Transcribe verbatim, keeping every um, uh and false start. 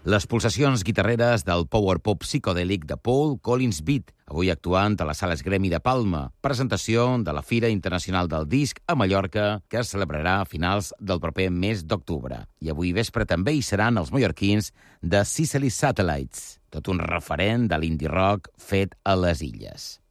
Les pulsacions guitarreres del power pop psicodèlic de Paul Collins Beat, avui actuant a les sales Gremi de Palma. Presentació de la Fira Internacional del Disc a Mallorca, que es celebrarà a finals del proper mes d'octubre. I avui vespre també hi seran els mallorquins de Sicily Satellites, tot un referent de l'indie rock fet a les illes.